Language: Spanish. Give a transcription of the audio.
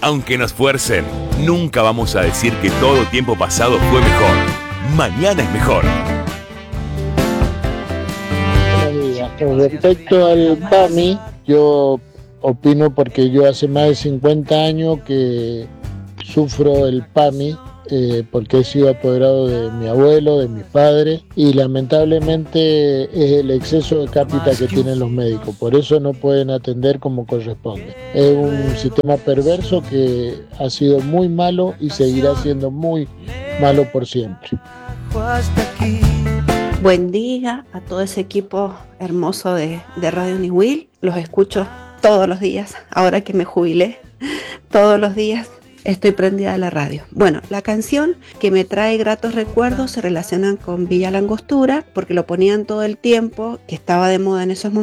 Aunque nos fuercen, nunca vamos a decir que todo tiempo pasado fue mejor. Mañana es mejor. Buenos días. Con respecto al PAMI, yo opino porque yo hace más de 50 años que sufro el PAMI, porque he sido apoderado de mi abuelo, de mis padres, y lamentablemente es el exceso de cápita que tienen los médicos, por eso no pueden atender como corresponde. Es un sistema perverso que ha sido muy malo y seguirá siendo muy malo por siempre. Buen día a todo ese equipo hermoso de Radio Niwil. Los escucho todos los días, ahora que me jubilé, todos los días estoy prendida a la radio. Bueno, la canción que me trae gratos recuerdos se relacionan con Villa La Angostura, porque lo ponían todo el tiempo, que estaba de moda en esos momentos.